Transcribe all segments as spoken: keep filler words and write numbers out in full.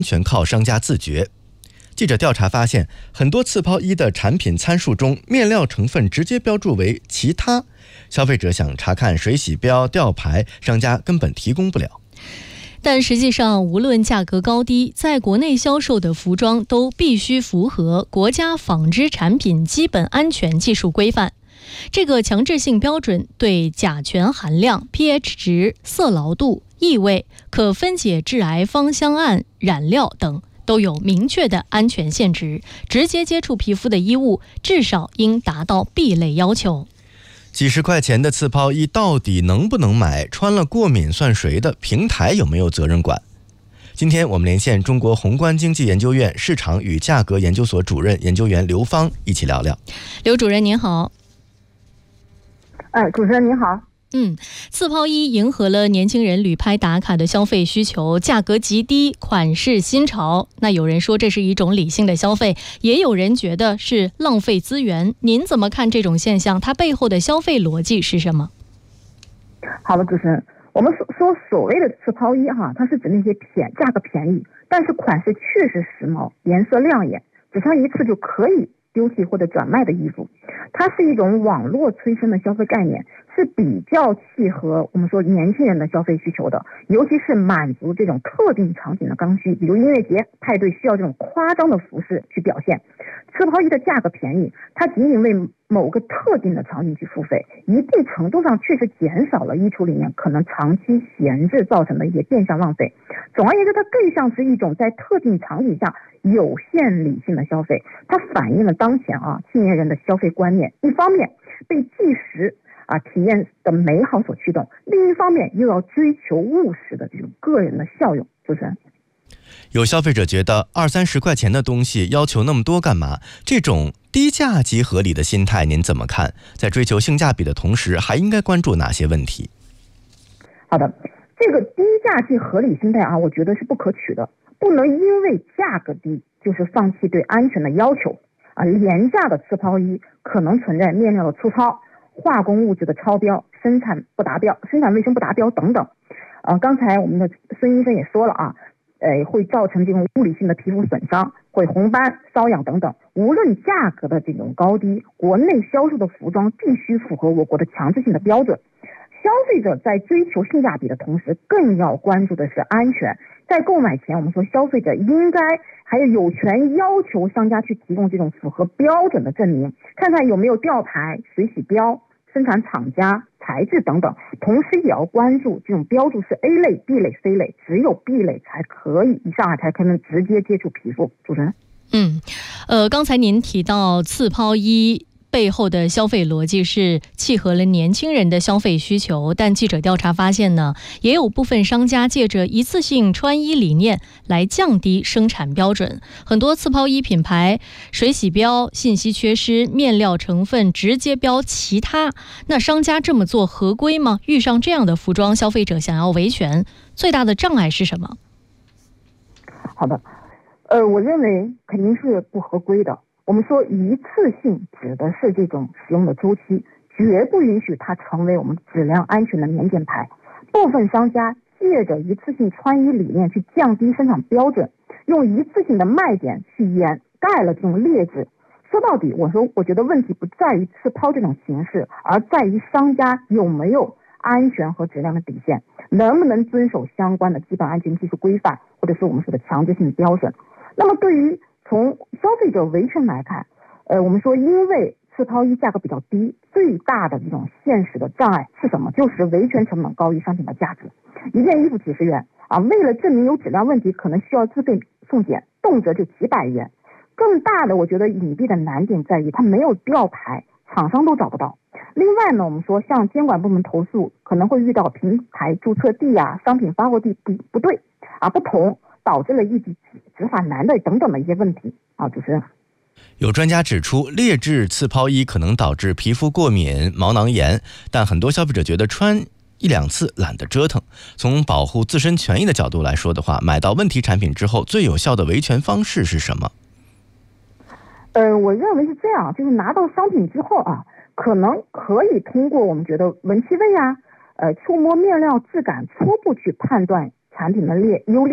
全靠商家自觉。记者调查发现，很多次抛衣的产品参数中，面料成分直接标注为其他，消费者想查看水洗标、吊牌，商家根本提供不了。 但实际上，无论价格高低，在国内销售的服装都必须符合国家纺织产品基本安全技术规范。这个强制性标准对甲醛含量、pH 值、色牢度、异味、可分解致癌芳香胺、染料等都有明确的安全限值，直接接触皮肤的衣物至少应达到 B 类要求。 几十块钱的次抛衣到底能不能买？穿了过敏算谁的？平台有没有责任管？今天我们连线中国宏观经济研究院市场与价格研究所主任研究员刘芳，一起聊聊。 刘主任您好。 哎，主持人您好。 嗯，次抛衣迎合了年轻人旅拍打卡的消费需求，价格极低，款式新潮。那有人说这是一种理性的消费，也有人觉得是浪费资源。您怎么看这种现象？它背后的消费逻辑是什么？ 好的，主持人，我们说所谓的次抛衣哈，它是指那些便价格便宜，但是款式确实时髦、颜色亮眼，只穿一次就可以丢弃或者转卖的衣服。它是一种网络催生的消费概念，是比较契合我们说年轻人的消费需求的，尤其是满足这种特定场景的刚需，比如音乐节、派对需要这种夸张的服饰去表现。次抛衣的价格便宜，它仅仅为某个特定的场景去付费，一定程度上确实减少了衣橱里面可能长期闲置造成的一些变相浪费。总而言之，它更像是一种在特定场景下有限理性的消费，它反映了当前啊青年人的消费观念，一方面被即时啊体验的美好所驱动，另一方面又要追求务实的这种个人的效用。主持人， 有消费者觉得二三十块钱的东西要求那么多干嘛？这种低价即合理的心态您怎么看？在追求性价比的同时，还应该关注哪些问题？ 好的，这个低价即合理心态啊，我觉得是不可取的，不能因为价格低就是放弃对安全的要求啊。廉价的次抛衣可能存在面料的粗糙、化工物质的超标、生产不达标、生产卫生不达标等等。呃，刚才我们的孙医生也说了啊，呃，会造成这种物理性的皮肤损伤，会红斑、瘙痒等等。无论价格的这种高低，国内销售的服装必须符合我国的强制性的标准。消费者在追求性价比的同时，更要关注的是安全。在购买前，我们说消费者应该还有有权要求商家去提供这种符合标准的证明，看看有没有吊牌、水洗标、生产厂家、材质等等。同时也要关注这种标注是 A 类、B 类、C 类，只有 B 类才可以以上才可能直接接触皮肤。主持人， 嗯，呃，刚才您提到次抛衣背后的消费逻辑是契合了年轻人的消费需求，但记者调查发现呢，也有部分商家借着一次性穿衣理念来降低生产标准。很多次抛衣品牌水洗标、信息缺失、面料成分直接标其他，那商家这么做合规吗？遇上这样的服装，消费者想要维权，最大的障碍是什么？ 好的，呃，我认为肯定是不合规的。我们说一次性指的是这种使用的周期，绝不允许它成为我们质量安全的免检牌。部分商家借着一次性穿衣理念去降低生产标准，用一次性的卖点去掩盖了这种劣质。说到底，我说我觉得问题不在于次抛这种形式，而在于商家有没有安全和质量的底线，能不能遵守相关的基本安全技术规范，或者是我们说的强制性标准。那么对于从消费者维权来看，呃，我们说因为次抛衣价格比较低，最大的这种现实的障碍是什么？就是维权成本高于商品的价值。一件衣服几十元啊，为了证明有质量问题，可能需要自费送检，动辄就几百元。更大的我觉得隐蔽的难点在于它没有吊牌，厂商都找不到。另外呢，我们说向监管部门投诉，可能会遇到平台注册地啊、商品发货地不不对啊不同，导致了一级执法难的等等的一些问题啊。主持人， 有专家指出，劣质次抛衣可能导致皮肤过敏、毛囊炎，但很多消费者觉得穿一两次懒得折腾。从保护自身权益的角度来说的话，买到问题产品之后，最有效的维权方式是什么？ 呃，我认为是这样，就是拿到商品之后啊，可能可以通过我们觉得闻气味啊，呃，触摸面料质感，初步去判断产品的劣优劣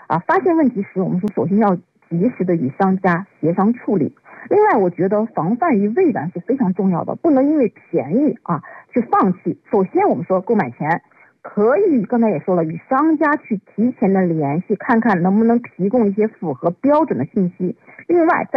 啊，发现问题时，我们说首先要及时的与商家协商处理。另外，我觉得防范于未然是非常重要的，不能因为便宜啊去放弃。首先，我们说购买前可以刚才也说了，与商家去提前的联系，看看能不能提供一些符合标准的信息。另外，在